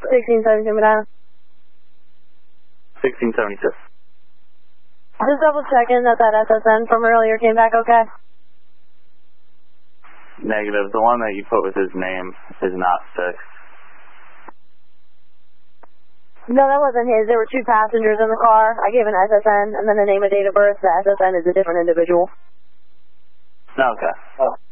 1672, Medina. 1672. Just double checking that SSN from earlier came back okay. Negative. The one that you put with his name is not fixed. No, that wasn't his. There were two passengers in the car. I gave an SSN and then the name and date of birth. The SSN is a different individual. Okay.